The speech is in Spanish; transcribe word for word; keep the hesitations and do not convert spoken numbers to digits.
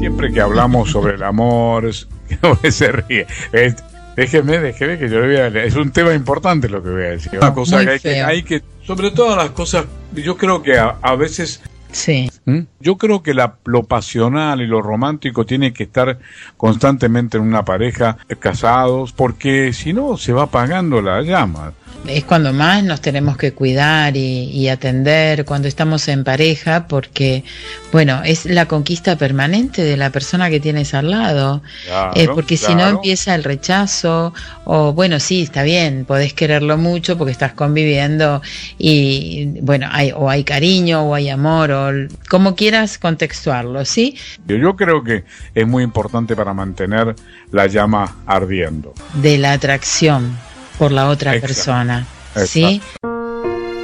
Siempre que hablamos sobre el amor, se ríe. Es, déjeme, déjeme que yo le voy a... Es un tema importante lo que voy a decir. Una cosa Muy que hay, que feo. hay que... Sobre todas las cosas, yo creo que a, a veces... Sí. ¿Mm? Yo creo que la, lo pasional y lo romántico tiene que estar constantemente en una pareja, eh, casados, porque si no se va apagando la llama. Es cuando más nos tenemos que cuidar y, y atender cuando estamos en pareja, porque, bueno, es la conquista permanente de la persona que tienes al lado. Claro, eh, porque claro. si no empieza el rechazo, o bueno, sí, está bien, podés quererlo mucho porque estás conviviendo y, bueno, hay, o hay cariño, o hay amor, o como quieras contextuarlo, ¿sí? Yo, yo creo que es muy importante para mantener la llama ardiendo. De la atracción por la otra Exacto. persona, Exacto. ¿sí?